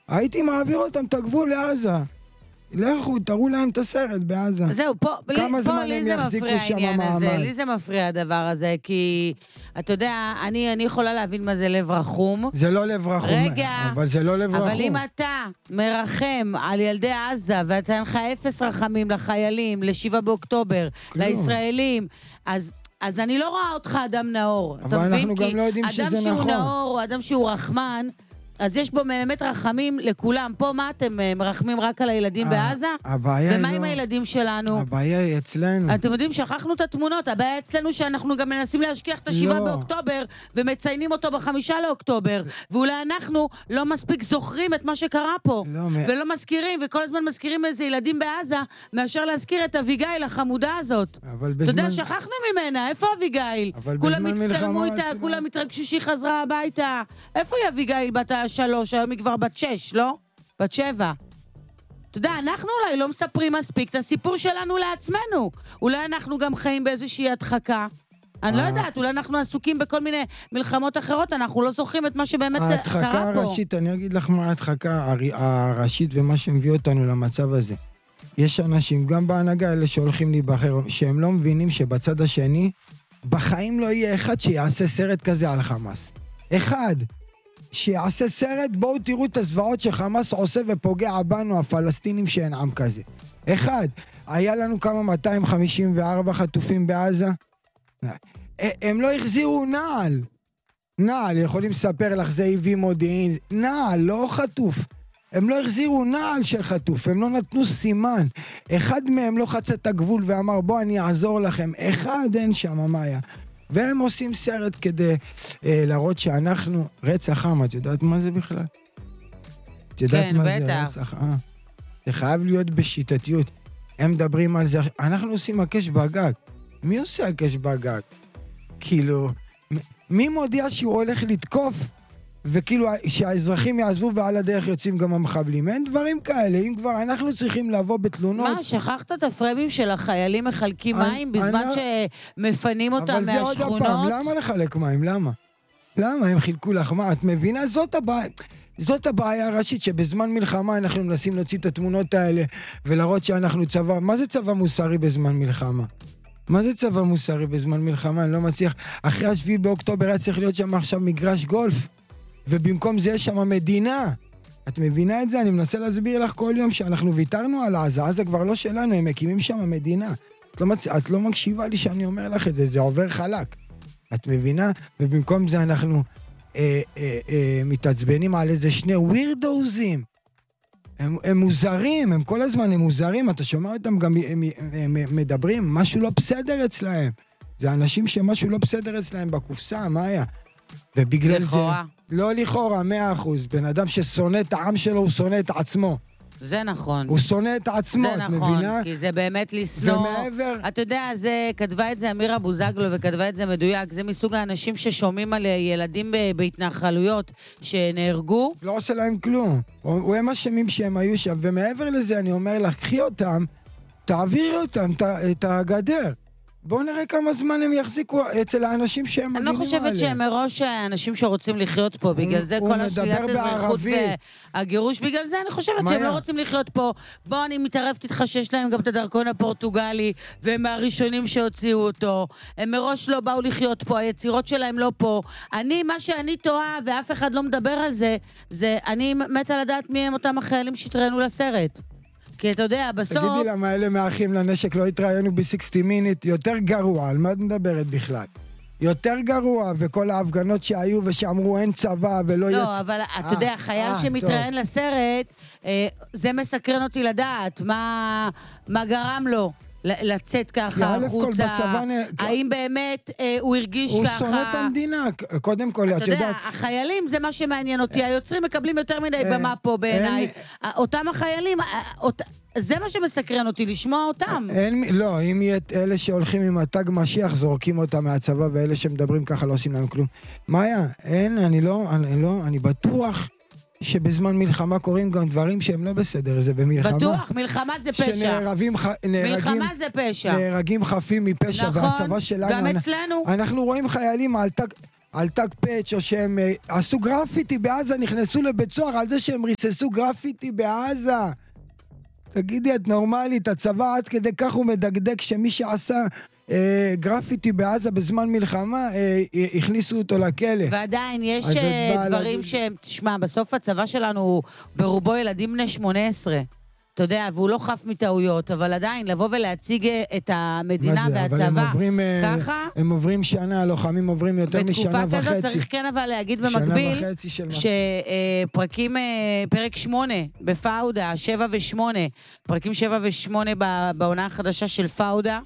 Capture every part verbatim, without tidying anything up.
הייתי מעביר אותם את הגבול לעזה. לכו, תראו להם את הסרט בעזה. זהו, פה, כמה לי, זמן פה הם לי זה יחזיקו מפריע שם העניין הזה, המעמד? לי זה מפריע הדבר הזה, כי אתה יודע, אני, אני יכולה להבין מה זה לב רחום. זה לא לב רחום. רגע, אבל זה לא לב רחום. אבל אם אתה מרחם על ילדי עזה, ואתה אין לך אפס רחמים לחיילים, לשבעה באוקטובר, כלום. לישראלים, אז... אז אני לא רואה אותך אדם נאור. אבל אנחנו גם לא יודעים שזה נכון. אדם שהוא נאור, או אדם שהוא רחמן, אז יש בו באמת רחמים לכולם. פה מה אתם מרחמים רק על הילדים בעזה? הבעיה היא לא... ומה עם הילדים שלנו? הבעיה היא אצלנו. אתם יודעים, שכחנו את התמונות. הבעיה אצלנו שאנחנו גם מנסים להשכיח את השבעה באוקטובר, ומציינים אותו בחמישה לאוקטובר. ואולי אנחנו לא מספיק זוכרים את מה שקרה פה. ולא מזכירים, וכל הזמן מזכירים איזה ילדים בעזה, מאשר להזכיר את אביגיל, החמודה הזאת. אתה יודע, שכחנו ממנה. איפה אביגיל? כולם הצטלמו איתה, כולם התרגשו שהיא חזרה הביתה. איפה היא אביגיל בת שלוש, היום היא כבר בת שש, לא? בת שבע. אתה יודע, אנחנו אולי לא מספרים מספיק את הסיפור שלנו לעצמנו. אולי אנחנו גם חיים באיזושהי הדחקה. אני לא יודעת, אולי אנחנו עסוקים בכל מיני מלחמות אחרות, אנחנו לא זוכרים את מה שבאמת קרה פה. ההדחקה הראשית, אני אגיד לך מה ההדחקה הראשית ומה שמביא אותנו למצב הזה. יש אנשים, גם בהנהגה האלה שהולכים להיבחר, שהם לא מבינים שבצד השני, בחיים לא יהיה אחד שיעשה סרט כזה על חמאס. אחד. שיעשה סרט, בואו תראו את הזוועות שחמאס עושה ופוגע בנו, הפלסטינים שאין עם כזה. אחד, היה לנו כמה מאתיים חמישים וארבע חטופים בעזה, הם לא החזירו נעל. נעל, יכולים לספר לך, זה הביא מודיעין, נעל, לא חטוף. הם לא החזירו נעל של חטוף, הם לא נתנו סימן. אחד מהם לא חצה את הגבול ואמר, בוא אני אעזור לכם. אחד אין שם, מה היה? והם עושים סרט כדי אה, להראות שאנחנו רצח עם. את יודעת מה זה בכלל? את יודעת כן, מה בטח. זה רצח עם? זה חייב להיות בשיטתיות. הם מדברים על זה, אנחנו עושים הקש בגג. מי עושה הקש בגג? כאילו, מי מודיע שהוא הולך לתקוף, וכאילו שהאזרחים יעזבו ועל הדרך יוצאים גם המחבלים? אין דברים כאלה, אם כבר אנחנו צריכים לבוא בתלונות... מה, שכחת את הפרמים של החיילים מחלקים מים בזמן שמפנים אותם מהשכונות? אבל זה עוד הפעם, למה לחלק מים? למה? למה הם חילקו לך מה? את מבינה? זאת הבעיה. זאת הבעיה הראשית, שבזמן מלחמה אנחנו מנסים להוציא את התמונות האלה ולראות שאנחנו צבא. מה זה צבא מוסרי בזמן מלחמה? מה זה צבא מוסרי בזמן מלחמה? אני לא מצליח. אחרי השביעי באוקטובר היה צריך להיות שם עכשיו מגרש גולף, ובמקום זה יש שם מדינה. את מבינה את זה? אני מנסה להסביר לך כל יום שאנחנו ויתרנו על עזה. עזה כבר לא שלנו, הם מקימים שם מדינה. את לא, מצ... את לא מקשיבה לי שאני אומר לך את זה, זה עובר חלק. את מבינה? ובמקום זה אנחנו אה, אה, אה, מתעצבנים על איזה שני ווירדוזים. הם, הם מוזרים, הם כל הזמן הם מוזרים, אתה שומע אותם גם הם, הם, הם מדברים, משהו לא בסדר אצלהם. זה אנשים שמשהו לא בסדר אצלהם בקופסה, מה היה? ובגלל לכאורה. זה, לא לכאורה, מאה אחוז. בן אדם ששונא את העם שלו, הוא שונא את עצמו. זה נכון. הוא שונא את עצמו, את נכון, מבינה? זה נכון, כי זה באמת לסנוע. ומעבר... אתה יודע, זה, כתבה את זה אמירה בוזגלו, וכתבה את זה מדויק. זה מסוג האנשים ששומעים על ילדים בהתנחלויות שנהרגו. לא עושה להם כלום. הוא הם אשמים שהם היו שם, ומעבר לזה אני אומר לך, קחי אותם, תעבירי אותם, את הגדר. בואו נראה כמה זמן הם יחזיקו אצל האנשים שהם מגינים עליהם. אני לא חושבת שהם מראש האנשים שרוצים לחיות פה, בגלל זה כל השלילת אזרחות והגירוש, בגלל זה אני חושבת שהם לא רוצים לחיות פה. בואו אני מתערבת איתך שיש להם גם את הדרכון הפורטוגלי, והם מהראשונים שהוציאו אותו. הם מראש לא באו לחיות פה, היצירות שלהם לא פה. אני, מה שאני טועה, ואף אחד לא מדבר על זה, זה אני מתה לדעת מי הם אותם החיילים שהתראינו לסרט. כי אתה יודע, בסוף... תגידי למה אלה מאחים לנשק לא התראיינו ב-שישים מינט, יותר גרוע, על מה את מדברת בכלל? יותר גרוע, וכל ההפגנות שהיו ושאמרו אין צבא ולא יצא... לא, אבל אתה יודע, חייל שמתראיין לסרט, זה מסקרן אותי לדעת, מה גרם לו לצאת ככה החוצה, האם באמת הוא הרגיש ככה... הוא שונא את המדינה, קודם כל, אתה יודע, החיילים זה מה שמעניין אותי, היוצרים מקבלים יותר מדי במה פה בעיניי, אותם החיילים, זה מה שמסקרן אותי, לשמוע אותם. לא, אם יהיה אלה שהולכים עם התג משיח, זורקים אותם מהצבא, ואלה שמדברים ככה לא עושים להם כלום. מאיה, אין, אני לא, אני לא, אני בטוח... שבזמן מלחמה קוראים גם דברים שהם לא בסדר, זה במלחמה. בטוח, מלחמה זה פשע. שנהרגים, נהרגים, מלחמה זה פשע. נהרגים חפים מפשע, נכון, והצבא שלנו... גם אצלנו. אנחנו רואים חיילים על תג... על תג פאץ' או שהם עשו גרפיטי בעזה, נכנסו לבית סוהר על זה שהם ריססו גרפיטי בעזה. תגידי, את נורמלית, הצבא עד כדי כך הוא מדקדק שמי שעשה אה, גרפיטי בעזה בזמן מלחמה, אה, הכניסו אותו לכלא. ועדיין יש דברים להגיד... שהם, תשמע, בסוף הצבא שלנו ברובו ילדים בני שמונה עשרה. אתה יודע, והוא לא חף מטעויות, אבל עדיין לבוא ולהציג את המדינה והצבא עוברים, ככה... הם עוברים שנה, הלוחמים עוברים יותר משנה וחצי. בתקופה כזאת צריך כן אבל להגיד במקביל, שפרקים, פרק שמונה בפאודה, שבע ושמונה, פרקים שבע ושמונה בעונה החדשה של פאודה,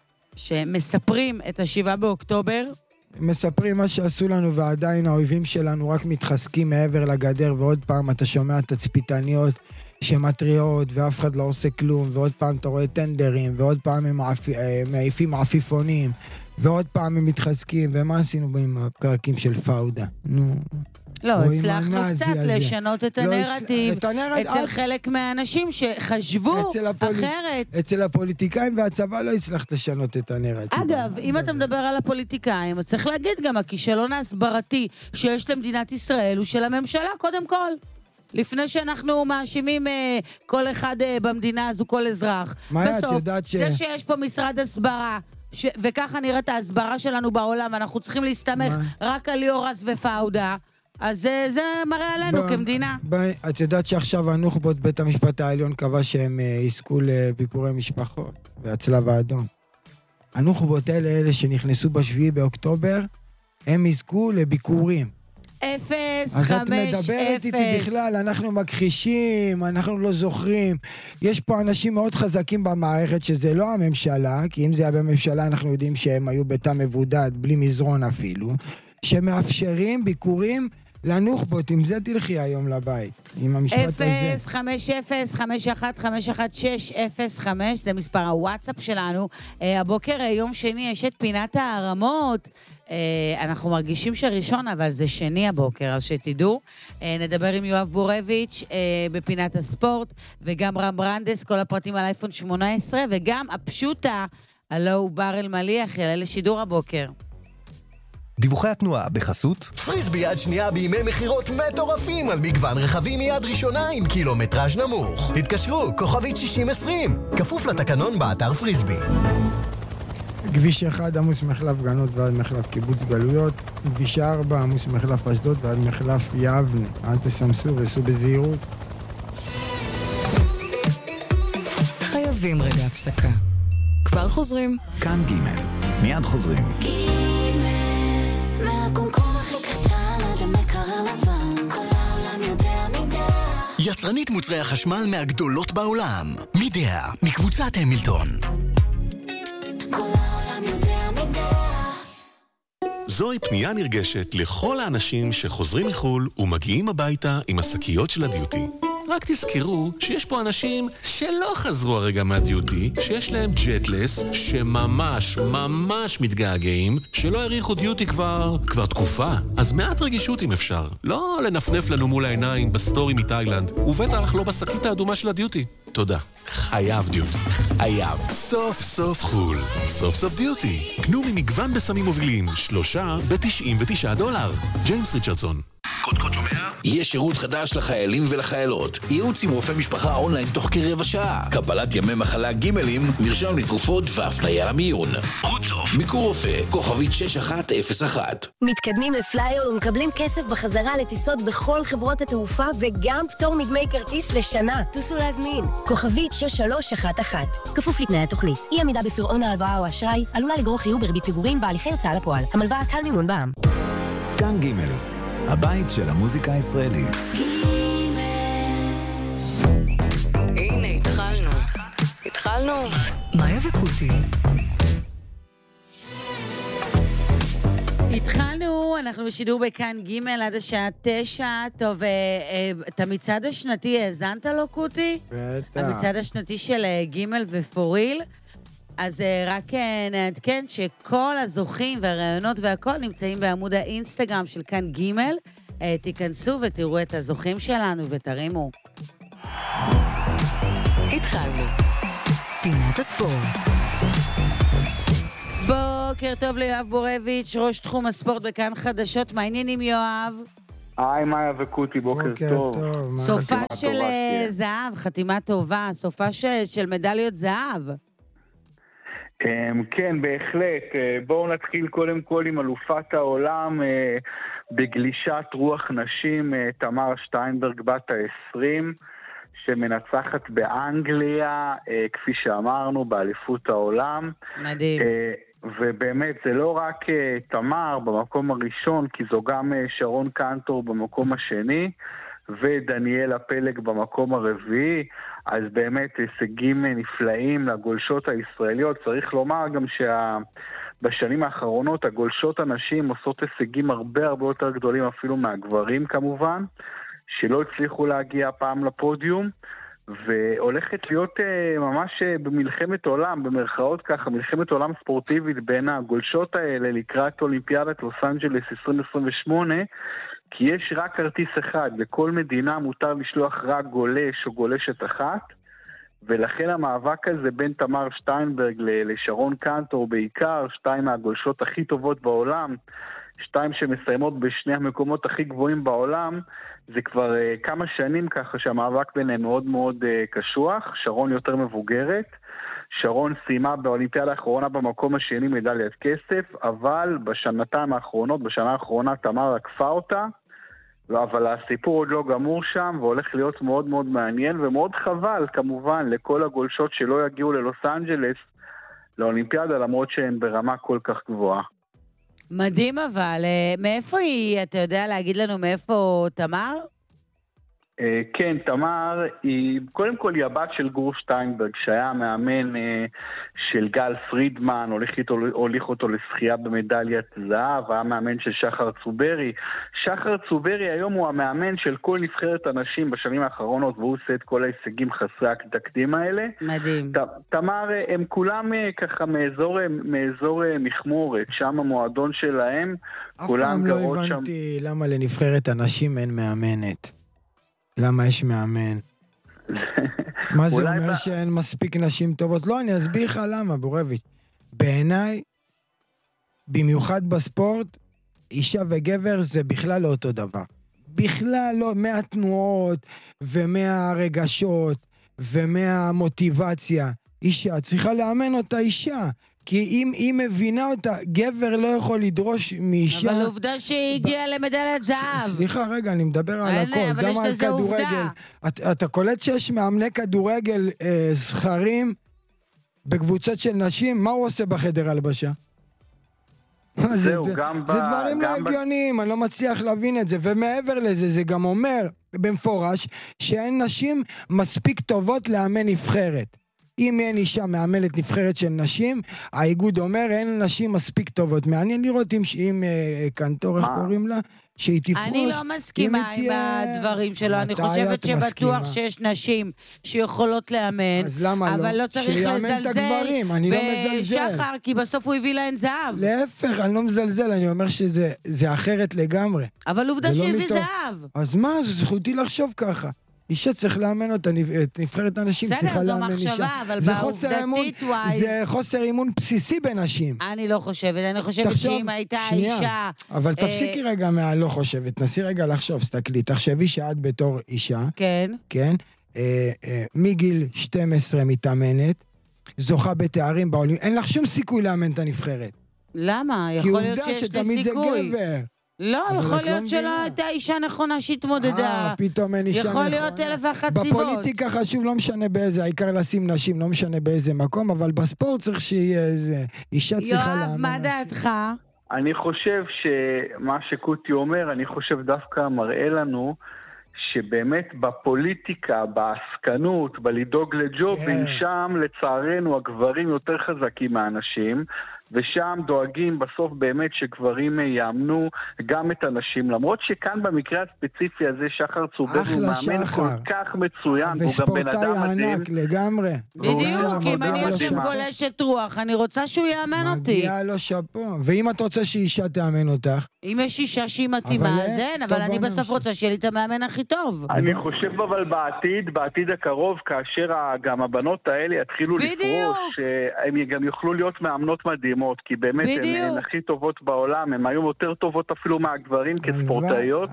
שמספרים את השבעה באוקטובר, מספרים מה שעשו לנו ועדיין האויבים שלנו רק מתחזקים מעבר לגדר, ועוד פעם אתה שומע את הצפיתניות שמטריות, ואף אחד לא עושה כלום, ועוד פעם אתה רואה טנדרים, ועוד פעם הם מעיפים עפיפונים, ועוד פעם הם מתחזקים, ומה עשינו עם הפרקים של פאודה? נו... לא, הצלחנו קצת לשנות את הנרטיב אצל חלק מהאנשים שחשבו אחרת. אצל הפוליטיקאים והצבא לא הצלחת לשנות את הנרטיב. אגב, אם אתה מדבר על הפוליטיקאים, צריך להגיד גם הכישלון ההסברתי שיש למדינת ישראל הוא של הממשלה קודם כל. לפני שאנחנו מאשימים אה, כל אחד אה, במדינה הזו, כל אזרח. מה את יודעת ש... זה שיש פה משרד הסברה, ש... וככה נראית ההסברה שלנו בעולם, ואנחנו צריכים להסתמך מה? רק על יורס ופאודה, אז זה, זה מראה עלינו ב... כמדינה. ב... את יודעת שעכשיו הנוח'בות בית המשפט העליון קבע שהם אה, יזכו לביקורי משפחות, והצלב האדום. הנוח'בות האלה, אלה שנכנסו בשביעי באוקטובר, הם יזכו לביקורים. אפס, חמש, אפס. אז את מדברת איתי בכלל, אנחנו מכחישים, אנחנו לא זוכרים. יש פה אנשים מאוד חזקים במערכת שזה לא הממשלה, כי אם זה היה בממשלה אנחנו יודעים שהם היו בתא מבודד, בלי מזרון אפילו, שמאפשרים ביקורים לנוח'בות, עם זה תלכי היום לבית, עם המשפט הזה. אפס, חמש, אפס, חמש, אחת, חמש, אחת, שש, אפס, חמש, זה מספר הוואטסאפ שלנו. הבוקר, יום שני, יש את פינת הערמות. אנחנו מרגישים שראשון, אבל זה שני הבוקר, אז שתדעו. נדבר עם יואב בורביץ' בפינת הספורט, וגם רם ברנדס, כל הפרטים על אייפון שמונה עשרה, וגם הפשוטה, הלא הוא בר אל מליח, יעלה לשידור הבוקר. דיווחי התנועה בחסות פריסבי יד שנייה בימי מחירות מטורפים על מגוון רכבים מיד ראשונה עם קילומטראז' נמוך. התקשרו, כוכבית שישים עשרים, כפוף לתקנון באתר פריסבי. כביש אחד עמוס מחלף גנות ועד מחלף קיבוץ גלויות, כביש ארבע עמוס מחלף אשדוד ועד מחלף יבנה. אל תסמסו וסעו בזהירות. חייבים רגע הפסקה. כבר חוזרים? כאן ג' מיד חוזרים. יצרנית מוצרי החשמל מהגדולות בעולם, מידע, מקבוצת המילטון. זוהי פנייה נרגשת לכל האנשים שחוזרים מחול ומגיעים הביתה עם השקיות של הדיוטי. רק תזכרו שיש פה אנשים שלא חזרו הרגע מהדיוטי, שיש להם ג'טלס, שממש ממש מתגעגעים, שלא הריחו דיוטי כבר, כבר תקופה. אז מעט רגישות אם אפשר. לא לנפנף לנו מול העיניים בסטורי מתאילנד, ובטח לא בשקית האדומה של הדיוטי. תודה. חייב דיוטי. חייב. סוף סוף חול. סוף סוף דיוטי. קנו ממגוון בסמים מובילים, שלושה ב-תשעים ותשעה דולר. ג'יימס ריצ'רדסון. קוד קוד שומע? יש שירות חדש לחיילים ולחיילות. ייעוץ עם רופא משפחה אונליין תוך כרבע שעה. קבלת ימי מחלה גימלים, מרשם לתרופות והפניה למיון. רוצוף. ביקור רופא, כוכבית שש אחת אפס אחת. מתקדמים לפלייר ומקבלים כסף בחזרה לטיסות בכל חברות התעופה וגם פטור מדמי כרטיס לשנה. טוסו להזמין. כוכבית שש שלוש אחת אחת. כפוף לתנאי התוכנית. אי עמידה בפירעון ההלוואה או אשראי עלולה לגרור חיוב בריבית פיגורים בהליכי הוצאה לפועל. המלוואה קל מימון בע"מ. כאן ג' הבית של המוזיקה הישראלית. הנה, התחלנו. התחלנו. מאיה וקוטי. התחלנו, אנחנו בשידור בכאן ג' עד השעה תשע. טוב, את המצעד השנתי האזנת לו, קוטי? בטח. המצעד השנתי של ג' ופוריל. אז רק נעדכן שכל הזוכים והרעיונות והכל נמצאים בעמוד האינסטגרם של כאן ג'. תיכנסו ותראו את הזוכים שלנו ותרימו. התחלנו. פינת הספורט. בוא בוקר טוב ליואב בורביץ', ראש תחום הספורט בכאן חדשות. מה העניינים יואב? היי, מאיה וקוטי, בוקר טוב. סופה של זהב, חתימה טובה, סופה של מדליות זהב. כן, בהחלט. בואו נתחיל קודם כל עם אלופת העולם בגלישת רוח נשים, תמר שטיינברג בת ה-עשרים, שמנצחת באנגליה, כפי שאמרנו, באליפות העולם. מדהים. ובאמת זה לא רק תמר במקום הראשון, כי זו גם שרון קנטור במקום השני, ודניאלה פלג במקום הרביעי, אז באמת הישגים נפלאים לגולשות הישראליות. צריך לומר גם שבשנים האחרונות הגולשות הנשים עושות הישגים הרבה הרבה יותר גדולים אפילו מהגברים כמובן, שלא הצליחו להגיע פעם לפודיום, והולכת להיות uh, ממש uh, במלחמת עולם, במרכאות ככה, מלחמת עולם ספורטיבית בין הגולשות האלה לקראת אולימפיאדת לוס אנג'לס עשרים עשרים ושמונה, כי יש רק כרטיס אחד, לכל מדינה מותר לשלוח רק גולש או גולשת אחת, ולכן המאבק הזה בין תמר שטיינברג לשרון קנטור בעיקר, שתיים מהגולשות הכי טובות בעולם, שתיים שמסיימות בשני המקומות הכי גבוהים בעולם, זה כבר uh, כמה שנים ככה שהמאבק ביניהם מאוד מאוד uh, קשוח. שרון יותר מבוגרת, שרון סיימה באולימפיאדה האחרונה במקום השני מדליית כסף, אבל בשנתיים האחרונות, בשנה האחרונה תמר עקפה אותה, אבל הסיפור עוד לא גמור שם, והולך להיות מאוד מאוד מעניין, ומאוד חבל כמובן לכל הגולשות שלא יגיעו ללוס אנג'לס לאולימפיאדה, למרות שהן ברמה כל כך גבוהה. מדהים אבל, מאיפה היא, אתה יודע להגיד לנו מאיפה תמר? כן, תמר היא, קודם כל היא הבת של גור שטיינברג, שהיה המאמן של גל פרידמן, הוליך, איתו, הוליך אותו לשחייה במדליית זהב, היה המאמן של שחר צוברי. שחר צוברי היום הוא המאמן של כל נבחרת הנשים בשנים האחרונות, והוא עושה את כל ההישגים חסרי התקדים האלה. מדהים. ת, תמר, הם כולם ככה מאזור, מאזור מכמורת, שם המועדון שלהם. אף פעם לא הבנתי שם... למה לנבחרת הנשים אין מאמנת. למה יש מאמן? מה זה אומר שאין מספיק נשים טובות? לא, אני אסביר לך למה, בורביץ'. בעיניי, במיוחד בספורט, אישה וגבר זה בכלל לא אותו דבר. בכלל לא, מהתנועות ומהרגשות ומהמוטיבציה. אישה צריכה לאמן אותה אישה. כי אם היא מבינה אותה, גבר לא יכול לדרוש מאישה... אבל עובדה שהיא הגיעה למדליית זהב. סליחה, רגע, אני מדבר על הכל. גם על כדורגל. אתה קולט שיש מאמני כדורגל זכרים בקבוצות של נשים? מה הוא עושה בחדר הלבשה? זה דברים לא הגיוניים, אני לא מצליח להבין את זה. ומעבר לזה, זה גם אומר במפורש שאין נשים מספיק טובות לאמן נבחרת. אם אין אישה מאמנת נבחרת של נשים, האיגוד אומר, אין נשים מספיק טובות. מעניין לראות אם, אם uh, קנטור, איך קוראים לה, שהיא תפרוש. אני לא מסכימה עם תהיה... הדברים שלו. אני חושבת שבטוח שיש נשים שיכולות לאמן, אז למה אבל לא? לא צריך לזלזל בשחר, כי בסוף הוא הביא להן זהב. להפך, אני לא מזלזל, אני אומר שזה אחרת לגמרי. אבל עובדה שהביא זהב. אז מה, זו זכותי לחשוב ככה. אישה צריך לאמן אותה, נבחרת הנשים צריכה לאמן אישה. בסדר, זו מחשבה, אבל בעובדתית וואי... זה חוסר אימון בסיסי בנשים. אני לא חושבת, אני חושבת שאם הייתה אישה... אבל תפסיקי רגע מהלא חושבת, נסי רגע לחשוב, סתכלי, תחשבי שאת בתור אישה, כן, כן, מגיל שתים עשרה מתאמנת, זוכה בתארים בעולים, אין לך שום סיכוי לאמן את הנבחרת. למה? יכול להיות שיש לי סיכוי. לא, יכול להיות שלא הייתה אישה נכונה שהתמודדה. אה, פתאום אין אישה נכונה. יכול להיות אלף ואחת סיבות. בפוליטיקה חשוב, לא משנה באיזה, העיקר לשים נשים, לא משנה באיזה מקום, אבל בספורט צריך שיהיה איזה, אישה צריכה לאמן. יואב, מה דעתך? אני חושב שמה שקוטי אומר, אני חושב דווקא מראה לנו, שבאמת בפוליטיקה, בעסקנות, בלדאוג לג'ובים, שם לצערנו הגברים יותר חזקים מהנשים, ושם דואגים בסוף באמת שגברים יאמנו גם את הנשים, למרות שכאן במקרה הספציפי הזה שחר צובר הוא מאמן כל כך מצוין, והוא גם בן אדם מדהים. ענק לגמרי. בדיוק, אם אני עכשיו גולשת רוח, אני רוצה שהוא יאמן אותי. מגיע לו שפו. ואם את רוצה שאישה תאמן אותך? אם יש אישה שהיא מתאימה, אז אין, אבל אני בסוף רוצה שיהיה לי את המאמן הכי טוב. אני חושב אבל בעתיד, בעתיד הקרוב, כאשר גם הבנות האלה יתחילו לפרוש, הם גם יוכלו להיות מאמנות מדהימות, כי באמת הן הכי טובות בעולם, הן היו יותר טובות אפילו מהגברים כספורטאיות.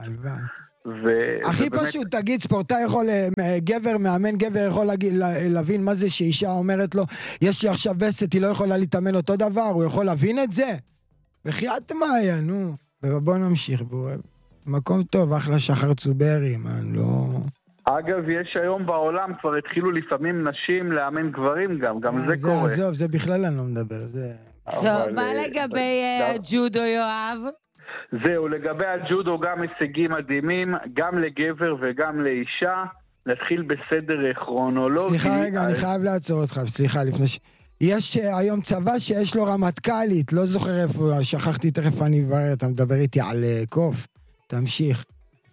הכי פשוט, תגיד, ספורטאי יכול, גבר, מאמן גבר יכול להבין מה זה שאישה אומרת לו, יש לי עכשיו וסת, היא לא יכולה להתאמן אותו דבר, הוא יכול להבין את זה? וחיית מאיה, נו. ובוא נמשיך בו. מקום טוב, אחלה שחר צוברי, man, לא... אגב, יש היום בעולם, כבר התחילו לפעמים נשים לאמן גברים גם, גם זה קורה. עזוב, זה בכלל אני לא מדבר, זה... טוב, מה לגבי ג'ודו, יואב? זהו, לגבי הג'ודו גם הישגים מדהימים, גם לגבר וגם לאישה. נתחיל בסדר כרונולוגי. סליחה רגע, אני חייב לעצור אותך, סליחה, לפני ש... יש היום צבא שיש לו רמטכ"לית, לא זוכר איפה, שכחתי תכף אני אברר, אתה מדבר איתי על קוף, תמשיך.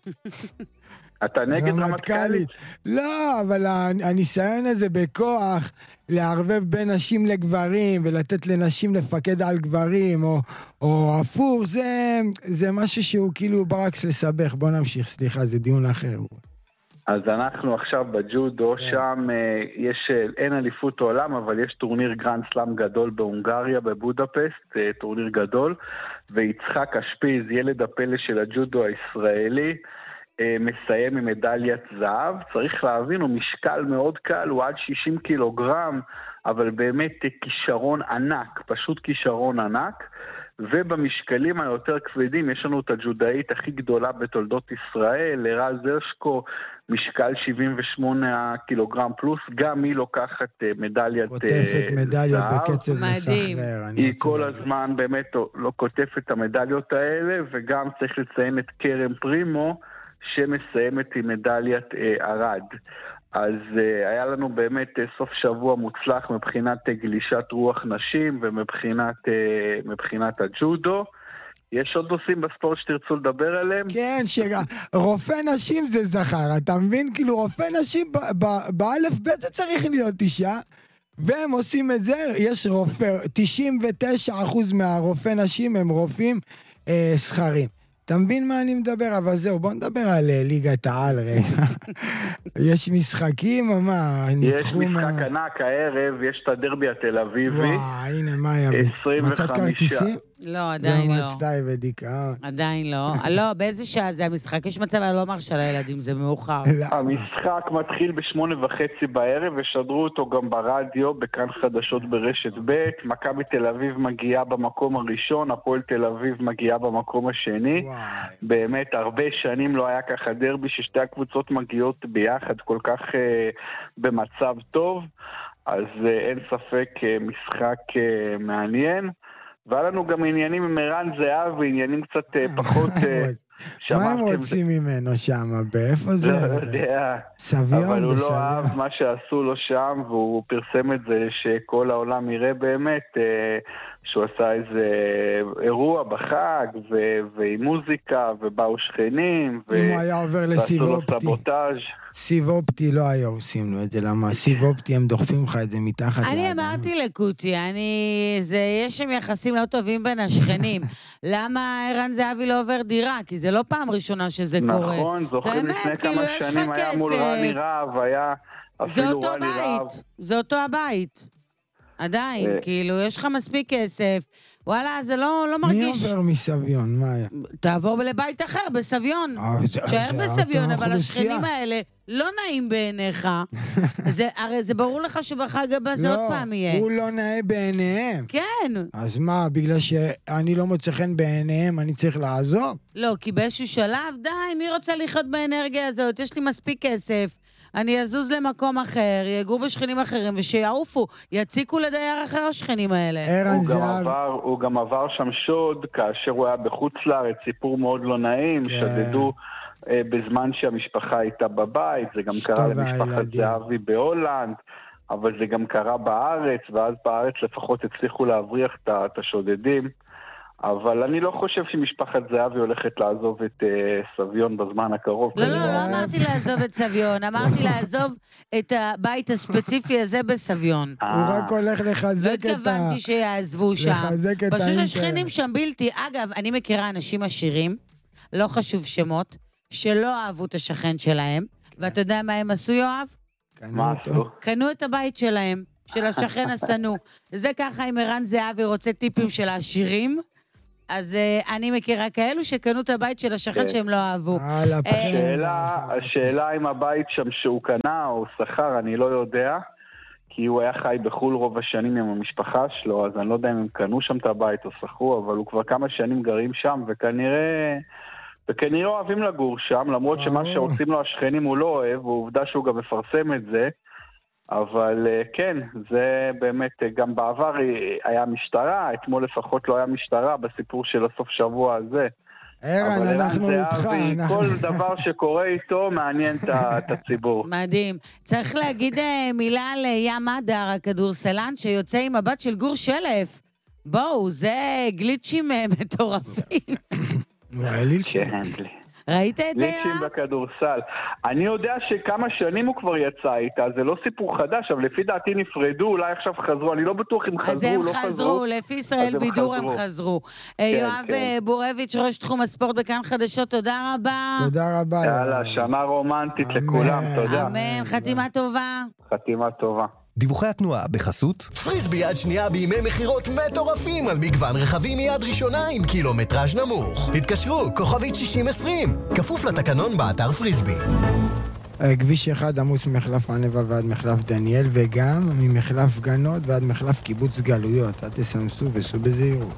אתה נגד רמטכ"לית? לא, אבל הניסיון הזה בכוח, לערבב בין נשים לגברים, ולתת לנשים לפקד על גברים, או, או הפוך, זה, זה משהו שהוא כאילו ברקס לסבך, בוא נמשיך, סליחה, זה דיון אחר. אז אנחנו עכשיו בג'ודו, שם יש, אין אליפות עולם, אבל יש טורניר גרנד סלאם גדול בהונגריה, בבודפסט, טורניר גדול, ויצחק אשפיז, ילד הפלא של הג'ודו הישראלי, מסיים עם מדליית זהב. צריך להבין, הוא משקל מאוד קל, הוא עד שישים קילוגרם, אבל באמת כישרון ענק, פשוט כישרון ענק. ובמשקלים היותר כבדים יש לנו את הג'ודאית הכי גדולה בתולדות ישראל, רז הרשקו, משקל שבעים ושמונה קילוגרם פלוס, גם היא לוקחת מדליית זהב. כותפת מדליות בקצב מסחרר. היא כל הזמן באמת לא כותפת את המדליות האלה, וגם צריך לציין את קרם פרימו, שמסיימת עם מדליית ארד. אז uh, היה לנו באמת uh, סוף שבוע מוצלח מבחינת uh, גלישת רוח נשים ומבחינת uh, מבחינת הג'ודו. יש עוד נושאים בספורט שתרצו לדבר עליהם? כן, שרופא נשים זה זכר, אתה מבין? כאילו רופא נשים באלף בית זה צריך להיות אישה, והם עושים את זה, יש רופא, תשעים ותשעה אחוז מהרופא נשים הם רופאים אה, שכרים. אתה מבין מה אני מדבר? אבל זהו, בוא נדבר על ליגת העל, רגע. יש משחקים או מה? יש משחק ענק הערב, יש את הדרבי התל אביבי. וואו, הנה, מה היה? מצאת כרטיסים? לא, עדיין לא. לא מצדי ודיכאון. עדיין לא. לא, באיזה שעה זה המשחק? יש מצב, אני לא מרשה לילדים, זה מאוחר. המשחק מתחיל בשמונה וחצי בערב, ושדרו אותו גם ברדיו, בכאן חדשות ברשת ב'. מכבי תל אביב מגיעה במקום הראשון, הפועל תל אביב מגיעה במקום השני. באמת, הרבה שנים לא היה ככה דרבי, ששתי הקבוצות מגיעות ביחד כל כך במצב טוב, אז אין ספק משחק מעניין. והיה לנו גם עניינים עם ערן זהב, ועניינים קצת פחות... מה הם רוצים ממנו שם? באיפה זה? לא יודע. סביון, אבל הוא לא אהב מה שעשו לו שם, והוא פרסם את זה שכל העולם יראה באמת שהוא עשה איזה אירוע בחג, ועם מוזיקה, ובאו שכנים, אם הוא היה עובר לסיב אופטי. סבוטאז'. סיב אופטי לא היה עושים לו את זה, למה? סיב אופטי הם דוחפים לך את זה מתחת. אני אמרתי לקוטי, אני... יש שם יחסים לא טובים בין השכנים. למה ערן זהבי לא עובר דירה? כי זה לא פעם ראשונה שזה קורה. נכון, זוכרים לפני כמה שנים היה מול רני רהב, היה אפילו רני רהב. זה אותו הבית. עדיין, כאילו, יש לך מספיק כסף. וואלה, זה לא, לא מרגיש... מי עובר מסביון? מה היה? תעבור לבית אחר, בסביון. תשאר בסביון, אבל השכנים האלה לא נעים בעיניך. זה, הרי זה ברור לך שבחג הבא זה עוד פעם יהיה. לא, הוא לא נאה בעיניהם. כן. אז מה, בגלל שאני לא מוצא חן בעיניהם, אני צריך לעזוב? לא, כי באיזשהו שלב, די, מי רוצה לחיות באנרגיה הזאת? יש לי מספיק כסף. אני אזוז למקום אחר, יגור בשכנים אחרים, ושיעופו, יציקו לדייר אחר השכנים האלה. הוא גם, עבר, הוא גם עבר שם שוד, כאשר הוא היה בחוץ לארץ, סיפור מאוד לא נעים, כן. שדדו אה, בזמן שהמשפחה הייתה בבית, זה גם קרה למשפחת זהבי בהולנד, אבל זה גם קרה בארץ, ואז בארץ לפחות הצליחו להבריח את השודדים, אבל אני לא חושב שמשפחת זהבי הולכת לעזוב את uh, סביון בזמן הקרוב. לא, לא, לא אמרתי לעזוב את סביון, אמרתי לעזוב את הבית הספציפי הזה בסביון. הוא רק הולך לחזק את ה... לא התכוונתי שיעזבו שם. לחזק את פשוט השכנים שם בלתי. אגב, אני מכירה אנשים עשירים, לא חשוב שמות, שלא אהבו את השכן שלהם, ואתה יודע מה הם עשו, יואב? מה עשו? קנו את הבית שלהם, של השכן הסנו. זה ככה אם ערן זהבי רוצה טיפים של העשירים, אז uh, אני מכירה כאלו שקנו את הבית של השכן שהם לא אהבו. השאלה, השאלה אם הבית שם שהוא קנה או שכר, אני לא יודע, כי הוא היה חי בחול רוב השנים עם המשפחה שלו, אז אני לא יודע אם הם קנו שם את הבית או שכרו, אבל הוא כבר כמה שנים גרים שם, וכנראה, וכנראה אוהבים לגור שם, למרות שמה שעושים לו השכנים הוא לא אוהב, ועובדה שהוא גם מפרסם את זה, אבל כן, זה באמת, גם בעבר היה משטרה, אתמול לפחות לא היה משטרה בסיפור של הסוף שבוע הזה. ערן, אנחנו איתך. כל דבר שקורה איתו מעניין את הציבור. מדהים. צריך להגיד מילה על ים אדר, הכדורסלן, שיוצא עם הבת של גור שלף. בואו, זה גליצ'ים מטורפים. הוא העליל שלו. ראית את זה? גליצ'ים בכדורסל. אני יודע שכמה שנים הוא כבר יצא איתה, זה לא סיפור חדש, אבל לפי דעתי נפרדו, אולי עכשיו חזרו, אני לא בטוח אם חזרו או לא חזרו. אז הם חזרו, לפי ישראל בידור הם חזרו. יואב בורביץ', ראש תחום הספורט בכאן חדשות, תודה רבה. תודה רבה. יאללה, שנה רומנטית לכולם, תודה. אמן, חתימה טובה. חתימה טובה. דיווחי התנועה בחסות פריסבי יד שנייה בימי מחירות מטורפים על מגוון רכבים מיד ראשונה עם קילומטראז' נמוך. התקשרו, כוכבית שישים עשרים, כפוף לתקנון באתר פריסבי. כביש אחד עמוס ממחלף ענבה ועד מחלף דניאל, וגם ממחלף גנות ועד מחלף קיבוץ גלויות. אל תסמסו וסעו בזהירות.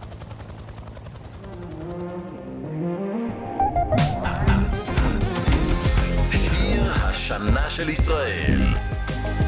שיר השנה של ישראל.